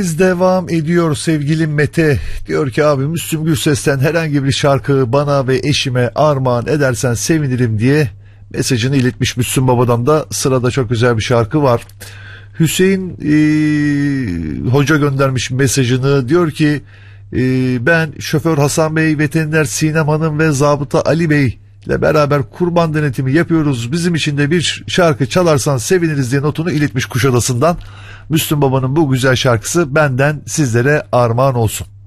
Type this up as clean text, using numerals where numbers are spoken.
Devam ediyor sevgili Mete. Diyor ki abi Müslüm Gürses'ten herhangi bir şarkı bana ve eşime armağan edersen sevinirim diye mesajını iletmiş. Müslüm Baba'dan da sırada çok güzel bir şarkı var. Hüseyin Hoca göndermiş mesajını. Diyor ki ben şoför Hasan Bey, veteriner Sinem Hanım ve zabıta Ali Bey ile beraber kurban denetimi yapıyoruz. Bizim için de bir şarkı çalarsan seviniriz diye notunu iletmiş Kuşadası'ndan. Müslüm Baba'nın bu güzel şarkısı benden sizlere armağan olsun.